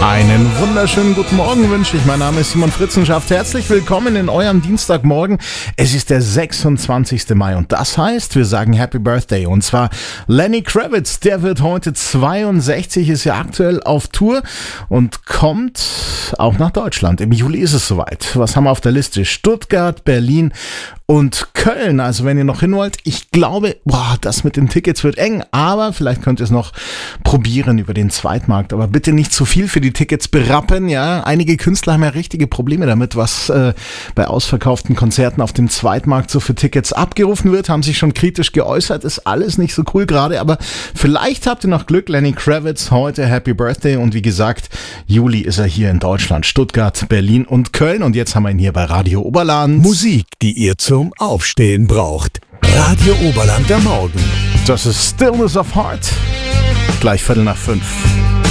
Einen wunderschönen guten Morgen wünsche ich. Mein Name ist Simon Fritzenschaft. Herzlich willkommen in eurem Dienstagmorgen. Es ist der 26. Mai und das heißt, wir sagen Happy Birthday. Und zwar Lenny Kravitz, der wird heute 62, ist ja aktuell auf Tour und kommt auch nach Deutschland. Im Juli ist es soweit. Was haben wir auf der Liste? Stuttgart, Berlin und Köln. Also wenn ihr noch hin wollt, ich glaube, das mit den Tickets wird eng, aber vielleicht könnt ihr es noch probieren über den Zweitmarkt. Aber bitte nicht zu viel für die Tickets berappen, ja. Einige Künstler haben ja richtige Probleme damit, was bei ausverkauften Konzerten auf dem Zweitmarkt so für Tickets abgerufen wird, haben sich schon kritisch geäußert, ist alles nicht so cool gerade, aber vielleicht habt ihr noch Glück. Lenny Kravitz, heute Happy Birthday und wie gesagt, Juli ist er hier in Deutschland, Stuttgart, Berlin und Köln und jetzt haben wir ihn hier bei Radio Oberland. Musik, die ihr zum Aufstehen braucht. Radio Oberland der Morgen. Das ist Stillness of Heart. Gleich 4:45.